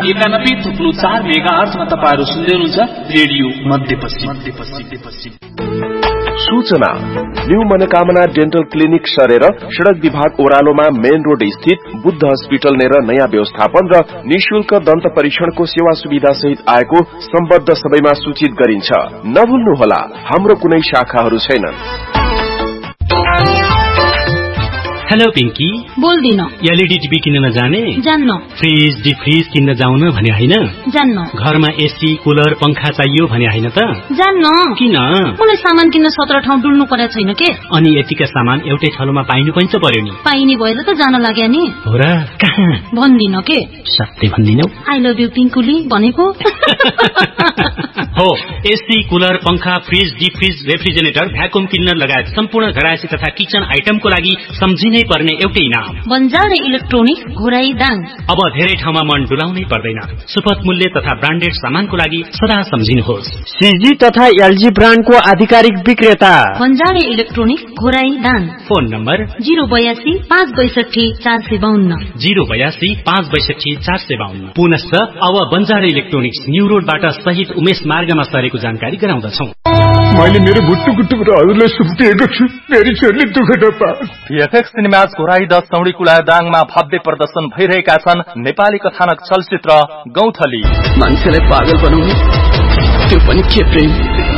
91.4 मेगाहर्जमा तपाईहरु सुन्दै हुनुहुन्छ रेडियो मध्यपश्चिम। सूचना न्यू मनोकामना डेन्टल क्लिनिक सरेर सड़क विभाग ओह्रालोमा मेन रोड स्थित बुद्ध हस्पिटल नेर नयाँ व्यवस्थापन र निशुल्क दन्त परीक्षणको सेवा सुविधा सहित आएको सम्बद्ध सबैमा सूचित गरिन्छ। नभुल्नुहोला, हाम्रो कुनै शाखाहरू छैनन्। हेलो पिंकी, बोल्दिन। एलईडी टिभी किन्न जाने? जान्न। फ्रिज डिफ्रिज किन्न जाउन भने हैन? जान्न। घरमा एसी कुलर पंखा चाहियो भने हैन त? जान्न। किन? मलाई सामान किन्न 17 ठाउँ डुल्नु पर्या छैन के? अनि यतिका सामान एउटै छलोमा पाइनु पनि त पर्यो नि। पाइने भएर त जान लाग्या नि। हो र? कहाँ? भन्दिन के। सत्य भन्दिनौ? आई लभ यु पिंकुली भनेको। हो, एसी कुलर पंखा फ्रिज डिफ्रिज रेफ्रिजरेटर भ्याकुम क्लिनर लगायत सम्पूर्ण घरायसी तथा किचन आइटमको लागि सम्झिनै पर्ने एउटै नाम बन्जारे इलेक्ट्रोनिक्स घोराई दाङ। अब धेरै ठाउँमा मन डुलाउनै पर्दैन। सुपथ मूल्य तथा ब्रान्डेड सामानको लागि सदा सम्झिनुहोस्। सीजी तथा एलजी ब्रान्डको आधिकारिक विक्रेता बन्जारे electronics Ghorahi Dang. Phone number 082 562 452 082 562 452। पुनश्च अब बन्जारे इलेक्ट्रोनिक्स न्यू रोडबाट सहित उमेश मार्गमा सरेको जानकारी गराउँदछौं। मैले मेरो भुट्टुकुट्टु र हजुरलाई सुम्पिएको छु, मेरी छोरीले दुःख नपाओस्। भिएफएक्स सिनेमाज घोराई 10 सौडीकुला दाङमा भव्य प्रदर्शन भइरहेका छन् नेपाली कथानक चलचित्र गौथली। मान्छेलाई पागल बनाउने त्यो पनि के प्रेम।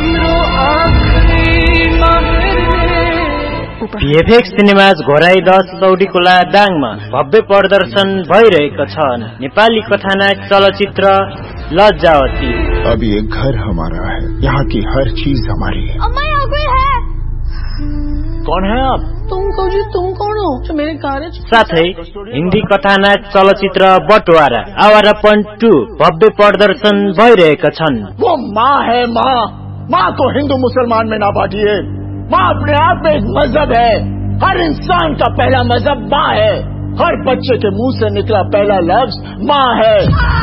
भिएफएक्स सिनेमाज घोराई 10 सौडीकुला दाङमा भव्य प्रदर्शन भइरहेको छन् नेपाली कथानक चलचित्र लज्जावती। अब ये घर हमारा है, यहाँ की हर चीज हमारी है। अम्मा आ गई है। कौन है आप? तुम कौन हो जो मेरे घर? साथै हिन्दी कथानक चलचित्र बटवारा आवारापन 2 भव्य प्रदर्शन भइरहेका छन्। वो माँ है, माँ तो हिंदू मुसलमान में ना बांटिए। माँ अपने आप में एक मजहब है। हर इंसान का पहला मजहब माँ है। हर बच्चे के मुंह से निकला पहला लफ्ज माँ है।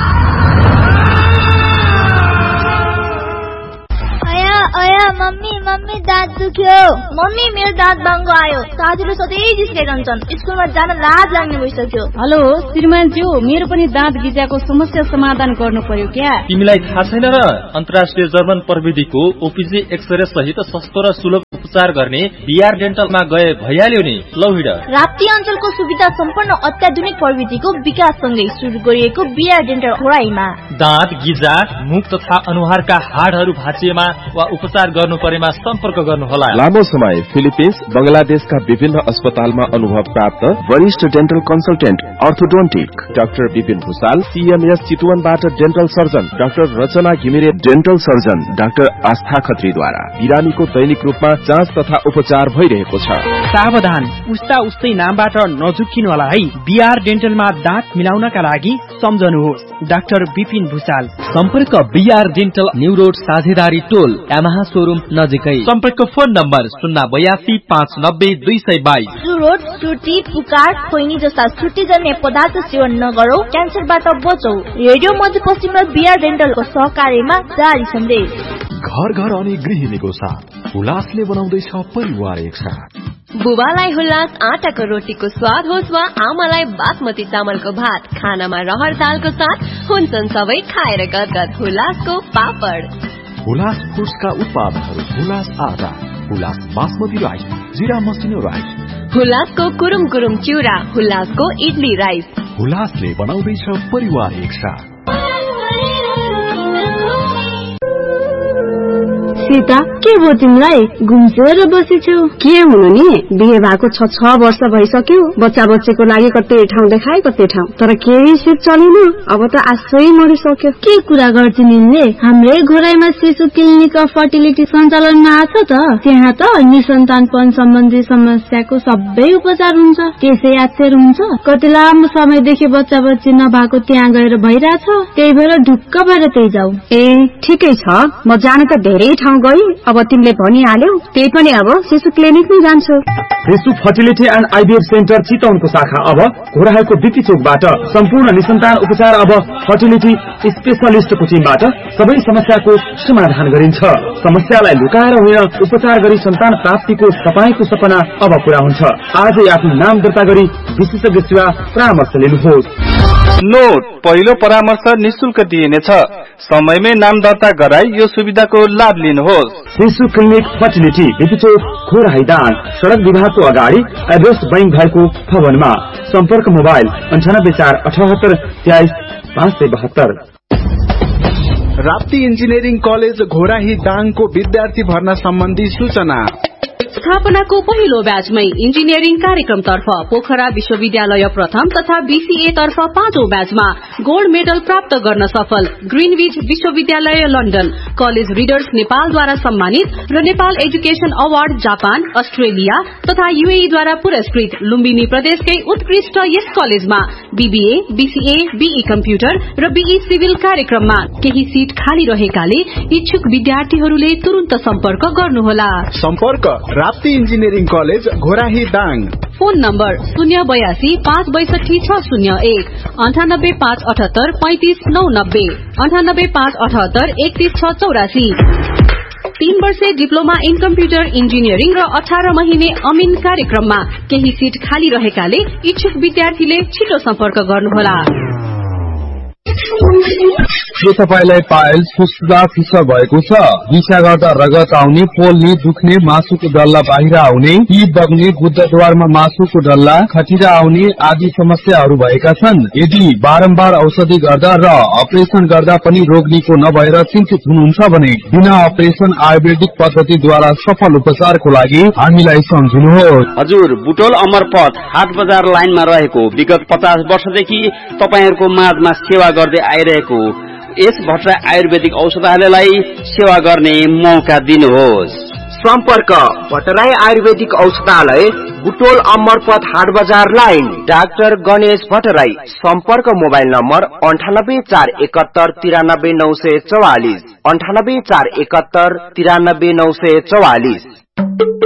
अया मम्मी दाँत दुख्यो। मम्मी मेरो दाँत बाङ्गो आयो। साथीले सधैँ जिस्काइरहन्छन्। स्कुलमा जान लाज लाग्ने भइसक्यो। हेलो श्रीमानज्यू, मेरो पनि दाँत गिजाको समस्या समाधान गर्नु पर्यो क्या? तिमीलाई थाहा छैन र? अन्तर्राष्ट्रिय जर्मन प्रविधिको ओपीजी एक्सरे सहित सस्तो र सुलभ उपचार गर्ने बीआर डेन्टलमा गए भइहाल्यो नि। लौ हिड। राप्ती अञ्चलको सुविधा सम्पन्न अत्याधुनिक प्रविधिको विकाससँगै सुरु गरिएको बीआर डेन्टल घोराईमा दाँत गिजा, मुख तथा अनुहारका हाडहरू भाँचिएमा वा उपचार गर्नु परेमा सम्पर्क गर्नुहोला। लामो समय फिलिपिन्स बंगलादेशका विभिन्न अस्पतालमा अनुभव प्राप्त वरिष्ठ dental consultant orthodontic doctor Vipin Bhusal, CMS चितवनबाट dental surgeon doctor रचना घिमिरे, डेन्टल सर्जन डाक्टर आस्था खत्रीद्वारा बिरामीको दैनिक रूपमा जाँच तथा उपचार भइरहेको छ। सावधान, उस्तै नामबाट नझुक्किनु होला है। बीआर डेन्टलमा दाँत मिलाउनका लागि सम्झनुहोस् डाक्टर विपिन भूषाल। सम्पर्क बीआर डेन्टल न्यू रोड साझेदारी टोल यामाहा शोरूम नजिकै। सम्पर्क फोन नम्बर 082 590 222। रोड सुर्ती पुकार खोइनी जस्ता छुट्टीजन्य पदार्थ सेवन नगरौ, क्यान्सरबाट बचौ। रेडियो मध्यपश्चिम र बीआर डेन्टलको सहकार्यमा जारी सन्देश। घर घर अनि गृहिणीको साथ हुलासले बनाउँदैछ परिवार एकसाथ। बुबालाई हुलास आटाको रोटीको स्वाद होस् वा आमालाई बासमती चामलको भात, खानामा रहर दालको साथ हुन्छन् सबै खाएर गदगद हुलासको पापड। हुलास फुड्सका उत्पादनहरू हुलास आटा, हुलास बासमती राइस, जिरा मसिनो राइस, हुलासको कुरुम कुरुम चिउरा, हुलासको इडली राइस। हुलासले बनाउँदैछ परिवार एकसाथ। सीता, के भयो तिमीलाई? घुम्सेर बसेछौ? के हुनु नि, बिहे भएको 6 वर्ष भइसक्यो। बच्चा बच्चीको लागि कतै ठाउँ देखाए कतै ठाउँ, तर केही सिप चलेन। अब त आशै मरिसक्यो। के कुरा गर्छ निले? हाम्रै घोराईमा शिशु क्लिनिक अफ फर्टिलिटी सञ्चालनमा आछ त। त्यहाँ त निसन्तानपन सम्बन्धी समस्याको सबै उपचार हुन्छ। त्यसै याद हुन्छ। कति लामो समयदेखि बच्चा बच्ची नभएको त्यहाँ गएर भइरहेछ। त्यही भएर ढुक्क भएर त्यही जाऊ। ए ठिकै छ, म जान त धेरै ठाउँ गई अब तिमीले भनिहाल्यौ त्यही पनि अब शिशु क्लिनिक नै जान्छु। शिशु फर्टिलिटी एन्ड आइभीएफ सेन्टर चितवनको शाखा अब घोराहालको बिपी चोकबाट सम्पूर्ण निसन्तान उपचार अब फर्टिलिटी स्पेशलिस्टको टिमबाट सबै समस्याको समाधान गरिन्छ। समस्यालाई लुकाएर होइन उपचार गरी सन्तान प्राप्तिको तपाईको सपना अब पूरा हुन्छ। आजै आफ्नो नाम दर्ता गरी विशेषज्ञ सेवा परामर्श लिनुहोस्। नोट पहिलो परामर्श निशुल्क दिइनेछ। समयमै नाम दर्ता गराई यो सुविधाको लाभ लिनुहोस्। शिशु क्लिनिक फर्टिलिटी बिपी चोक घोराइदान सड़क विभागको अगाडि एड्रेस बैंक भएको भवनमा। सम्पर्क mobile 9848732572। Rapti engineering college Ghorahi दाङको विद्यार्थी भर्ना सम्बन्धी सूचना। स्थापनाको पहिलो ब्याचमै इन्जिनियरिङ कार्यक्रमतर्फ पोखरा विश्वविद्यालय प्रथम तथा बीसीए तर्फ 5औं ब्याचमा गोल्ड मेडल प्राप्त गर्न सफल ग्रीनविच विश्वविद्यालय लन्डन कलेज रिडर्स नेपालद्वारा सम्मानित र Nepal education award Japan Australia तथा यूएई द्वारा पुरस्कृत लुम्बिनी प्रदेशकै उत्कृष्ट यस कलेजमा बीबीए बीसीए बीई कम्प्युटर र बीई सिभिल कार्यक्रममा केही सीट खाली रहेकाले इच्छुक विद्यार्थीहरूले तुरुन्त सम्पर्क गर्नुहोला। सम्पर्क Rapti engineering college Ghorahi Dang. Phone number 082-562-601 98-578-35-990 98-578-31684। 3 वर्षे डिप्लोमा इन कम्प्युटर इन्जिनियरिङ र 18 महिने अमिन कार्यक्रममा केही सीट खाली रहेकाले इच्छुक विद्यार्थीले छिटो सम्पर्क गर्नुहोला। के तपाईलाई पाइल्स फुस्दा फिसर भएको छ? दिशा गर्दा रगत आउने, पोल्ने, दुख्ने, मासुको डल्ला बाहिर आउने, पी बग्ने, गुद्दाद्वारमा मासुको डल्ला, खटिरा आउने आदि समस्याहरू भएका छन्? यदि बारम्बार औषधि गर्दा र अपरेसन गर्दा पनि रोग निको नभएर चिन्तित हुनुहुन्छ भने बिना अपरेसन आयुर्वेदिक पद्धतिद्वारा सफल उपचारको लागि हामीलाई सम्झिनुहोस्। हजुर, बुटोल अमरपथ हाट बजार लाइनमा रहेको विगत 50 वर्षदेखि तपाईहरुको माझमा सेवा गर्दै आइरहेको यस भट्टराई आयुर्वेदिक औषधालयलाई सेवा गर्ने मौका दिनुहोस्। सम्पर्क भट्टराई आयुर्वेदिक औषधालय बुटोल अमरपथ हाट बजार लाइन डाक्टर गणेश भट्टराई। सम्पर्क मोबाइल नम्बर 9841793944 9841793944।